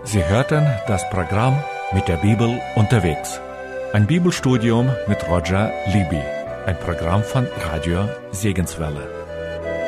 Sie hörten das Programm Mit der Bibel unterwegs. Ein Bibelstudium mit Roger Libby. Ein Programm von Radio Segenswelle.